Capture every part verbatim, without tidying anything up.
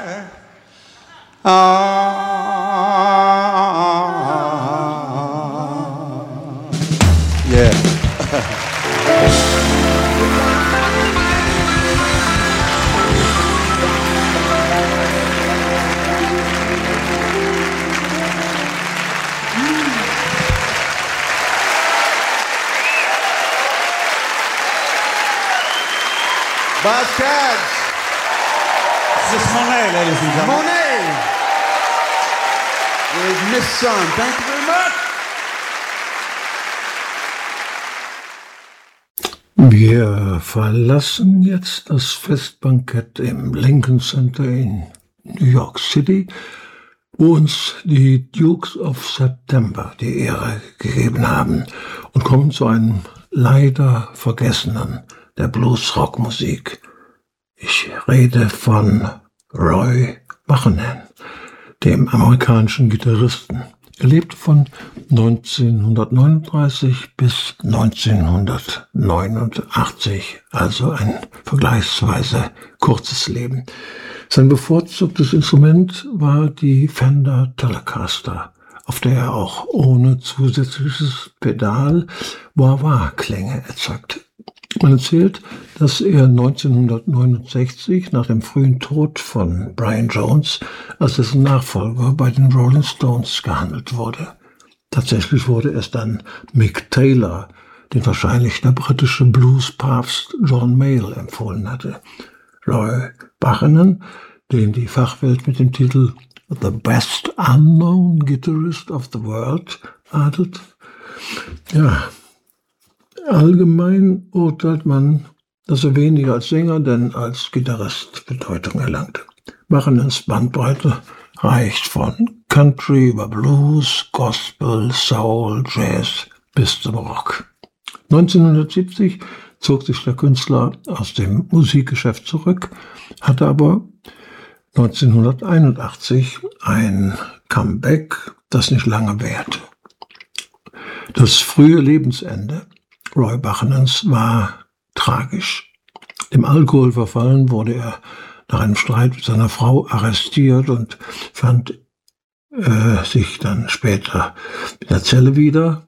Yeah. Buzz Scaggs. This is Monet, ladies and gentlemen. Monet. With Miss Sun. Thank you very much. Wir verlassen jetzt das Festbankett im Lincoln Center in New York City, wo uns die Dukes of September die Ehre gegeben haben, und kommen zu einem leider vergessenen der Blues-Rock-Musik. Ich rede von Roy Buchanan, dem amerikanischen Gitarristen. Er lebte von neunzehnhundertneununddreißig bis neunzehnhundertneunundachtzig, also ein vergleichsweise kurzes Leben. Sein bevorzugtes Instrument war die Fender Telecaster, auf der er auch ohne zusätzliches Pedal Wah-Wah-Klänge erzeugt. Man erzählt, dass er neunzehnhundertneunundsechzig nach dem frühen Tod von Brian Jones als dessen Nachfolger bei den Rolling Stones gehandelt wurde. Tatsächlich wurde es dann Mick Taylor, den wahrscheinlich der britische Blues-Papst John Mayall empfohlen hatte. Roy Buchanan, den die Fachwelt mit dem Titel The Best Unknown Guitarist of the World adelt. Ja, allgemein urteilt man, dass er weniger als Sänger, denn als Gitarrist Bedeutung erlangte. Buchanans Bandbreite reicht von Country über Blues, Gospel, Soul, Jazz bis zum Rock. neunzehnhundertsiebzig zog sich der Künstler aus dem Musikgeschäft zurück, hatte aber neunzehnhunderteinundachtzig ein Comeback, das nicht lange währte. Das frühe Lebensende Roy Buchanans war tragisch. Dem Alkohol verfallen wurde er nach einem Streit mit seiner Frau arrestiert und fand äh, sich dann später in der Zelle wieder,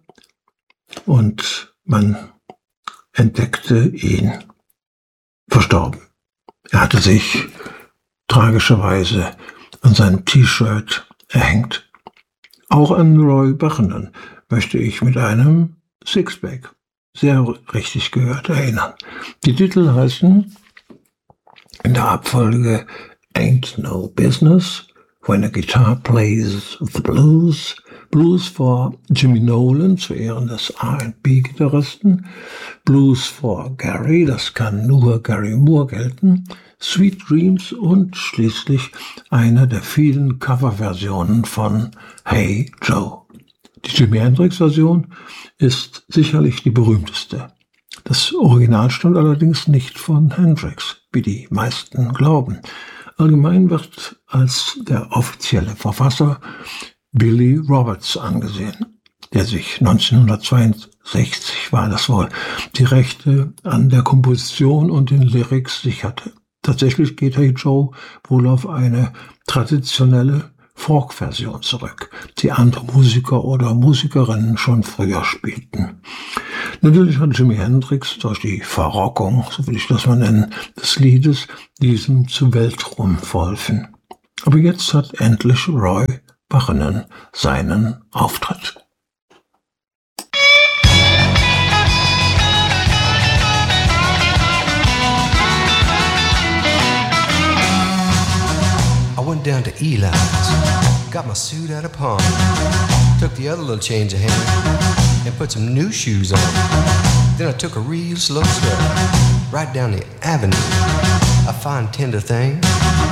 und man entdeckte ihn verstorben. Er hatte sich tragischerweise an seinem T-Shirt erhängt. Auch an Roy Buchanan möchte ich mit einem Sixpack, sehr richtig gehört, erinnern. Die Titel heißen in der Abfolge Ain't No Business, When a Guitar Plays the Blues, Blues for Jimmy Nolan zu Ehren des R and B-Gitarristen, Blues for Gary, das kann nur Gary Moore gelten, Sweet Dreams und schließlich eine der vielen Coverversionen von Hey Joe. Die Jimi Hendrix-Version ist sicherlich die berühmteste. Das Original stammt allerdings nicht von Hendrix, wie die meisten glauben. Allgemein wird als der offizielle Verfasser Billy Roberts angesehen, der sich neunzehnhundertzweiundsechzig, war das wohl, die Rechte an der Komposition und den Lyrics sicherte. Tatsächlich geht Hey Joe wohl auf eine traditionelle Folk-Version zurück, die andere Musiker oder Musikerinnen schon früher spielten. Natürlich hat Jimi Hendrix durch die Verrockung, so will ich das mal nennen, des Liedes diesem zu Weltruhm verholfen. Aber jetzt hat endlich Roy Buchanan seinen Auftritt. I went down to Eli's, got my suit out of pawn, took the other little change of hand, and put some new shoes on. Then I took a real slow stroll, right down the avenue, a fine tender thing.